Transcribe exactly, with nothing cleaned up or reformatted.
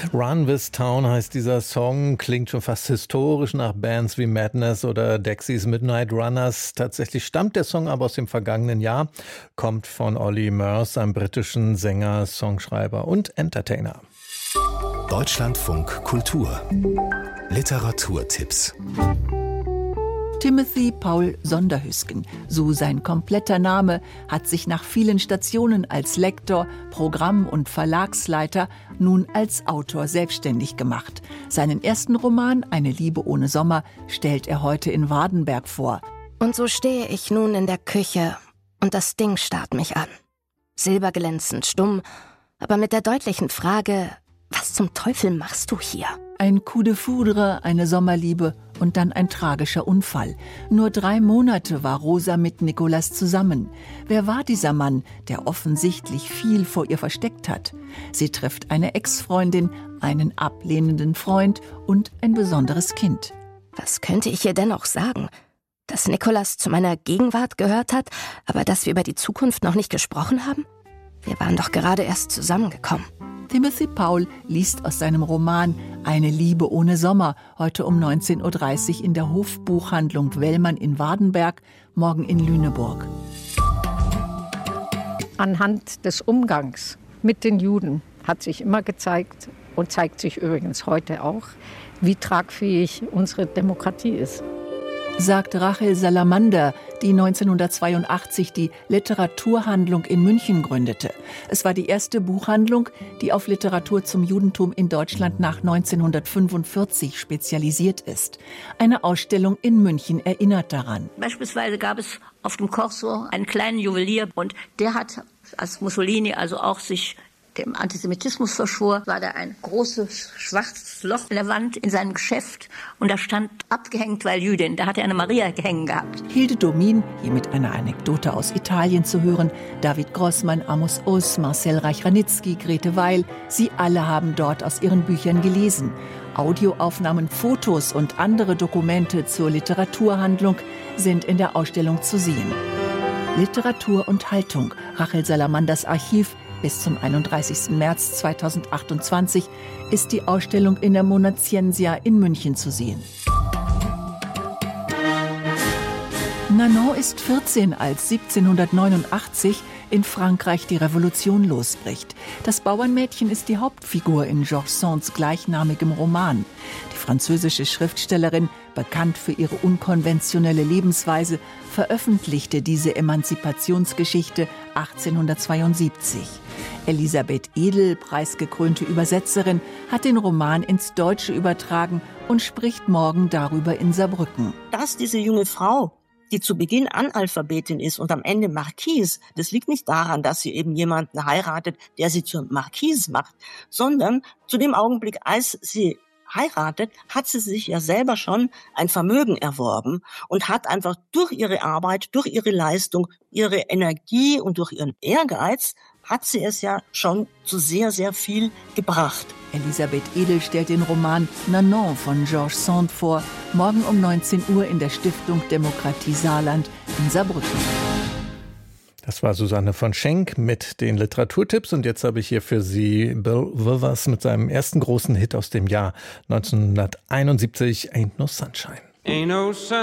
Run This Town heißt dieser Song, klingt schon fast historisch nach Bands wie Madness oder Dexys Midnight Runners. Tatsächlich stammt der Song aber aus dem vergangenen Jahr, kommt von Olly Murs, einem britischen Sänger, Songschreiber und Entertainer. Deutschlandfunk Kultur Literaturtipps. Timothy Paul Sonderhüsken, so sein kompletter Name, hat sich nach vielen Stationen als Lektor, Programm- und Verlagsleiter nun als Autor selbstständig gemacht. Seinen ersten Roman, Eine Liebe ohne Sommer, stellt er heute in Wardenberg vor. Und so stehe ich nun in der Küche und das Ding starrt mich an. Silberglänzend, stumm, aber mit der deutlichen Frage: Was zum Teufel machst du hier? Ein Coup de foudre, eine Sommerliebe und dann ein tragischer Unfall. Nur drei Monate war Rosa mit Nicolas zusammen. Wer war dieser Mann, der offensichtlich viel vor ihr versteckt hat? Sie trifft eine Ex-Freundin, einen ablehnenden Freund und ein besonderes Kind. Was könnte ich ihr denn noch sagen? Dass Nicolas zu meiner Gegenwart gehört hat, aber dass wir über die Zukunft noch nicht gesprochen haben? Wir waren doch gerade erst zusammengekommen. Timothy Paul liest aus seinem Roman Eine Liebe ohne Sommer, heute um neunzehn Uhr dreißig in der Hofbuchhandlung Wellmann in Wardenberg, morgen in Lüneburg. Anhand des Umgangs mit den Juden hat sich immer gezeigt und zeigt sich übrigens heute auch, wie tragfähig unsere Demokratie ist. Sagt Rachel Salamander, die neunzehnhundertzweiundachtzig die Literaturhandlung in München gründete. Es war die erste Buchhandlung, die auf Literatur zum Judentum in Deutschland nach neunzehnhundertfünfundvierzig spezialisiert ist. Eine Ausstellung in München erinnert daran. Beispielsweise gab es auf dem Corso einen kleinen Juwelier und der hat, als Mussolini also auch sich dem Antisemitismus verschwor, war da ein großes schwarzes Loch in der Wand in seinem Geschäft und da stand abgehängt, weil Jüdin. Da hat er eine Maria gehängt gehabt. Hilde Domin, hier mit einer Anekdote aus Italien zu hören, David Grossmann, Amos Oz, Marcel Reich-Ranitzky, Grete Weil, sie alle haben dort aus ihren Büchern gelesen. Audioaufnahmen, Fotos und andere Dokumente zur Literaturhandlung sind in der Ausstellung zu sehen. Literatur und Haltung, Rachel Salamanders Archiv. Bis zum einunddreißigsten März zweitausendachtundzwanzig ist die Ausstellung in der Monaziensia in München zu sehen. Nanon ist vierzehn, als siebzehnhundertneunundachtzig in Frankreich die Revolution losbricht. Das Bauernmädchen ist die Hauptfigur in Georges Sands gleichnamigem Roman. Die französische Schriftstellerin, bekannt für ihre unkonventionelle Lebensweise, veröffentlichte diese Emanzipationsgeschichte achtzehnhundertzweiundsiebzig. Elisabeth Edel, preisgekrönte Übersetzerin, hat den Roman ins Deutsche übertragen und spricht morgen darüber in Saarbrücken. Dass diese junge Frau, die zu Beginn Analphabetin ist und am Ende Marquise, das liegt nicht daran, dass sie eben jemanden heiratet, der sie zur Marquise macht, sondern zu dem Augenblick, als sie heiratet, hat sie sich ja selber schon ein Vermögen erworben und hat einfach durch ihre Arbeit, durch ihre Leistung, ihre Energie und durch ihren Ehrgeiz, hat sie es ja schon zu sehr, sehr viel gebracht. Elisabeth Edel stellt den Roman Nanon von Georges Sand vor, morgen um neunzehn Uhr in der Stiftung Demokratie Saarland in Saarbrücken. Das war Susanne von Schenk mit den Literaturtipps und jetzt habe ich hier für Sie Bill Withers mit seinem ersten großen Hit aus dem Jahr neunzehnhunderteinundsiebzig, Ain't No Sunshine. Ain't no sun